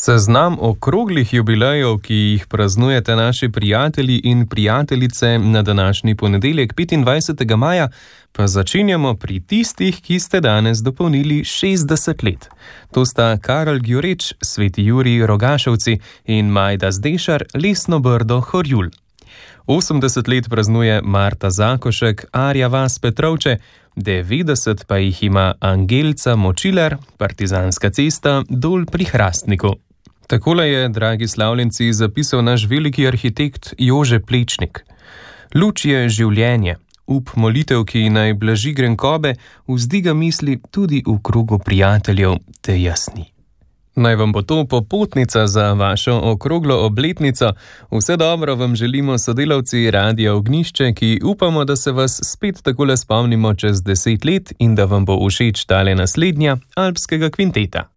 Seznam okroglih jubilejev, ki jih praznujete naši prijatelji in prijateljice na današnji ponedeljek 25. maja, pa začenjamo pri tistih, ki ste danes dopolnili 60 let. To sta Karel Gjureč, Sveti Jurij Rogaševci in Majda Zdešar, Lesno Brdo Horjul. 80 let praznuje Marta Zakošek, Arja vas Petrovče, 90 pa jih ima Angelca Močilar, Partizanska cesta, Dol pri Hrastniku. Takole je, dragi slavljenci, zapisal naš veliki arhitekt Jože Plečnik. Luč je življenje, up molitev, ki naj blaži grenkobe, vzdiga misli tudi v krogu prijateljev te jasni. Naj vam bo to popotnica za vašo okroglo obletnico. Vse dobro vam želimo sodelavci Radia Ognjišče, ki upamo, da se vas spet takole spomnimo čez 10 let in da vam bo všeč tale naslednja Alpskega kvinteta.